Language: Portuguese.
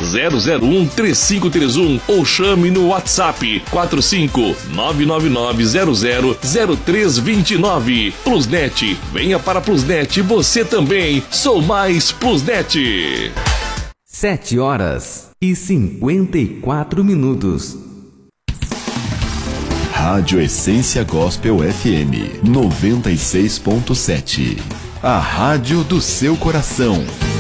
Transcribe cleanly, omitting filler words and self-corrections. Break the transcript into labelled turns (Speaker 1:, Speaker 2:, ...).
Speaker 1: 001-3531 ou chame no WhatsApp 45-999000329. Plusnet, venha para Plusnet, você também. Sou mais Plusnet.
Speaker 2: 7h54.
Speaker 3: Rádio Essência Gospel FM 96.7. A rádio do seu coração.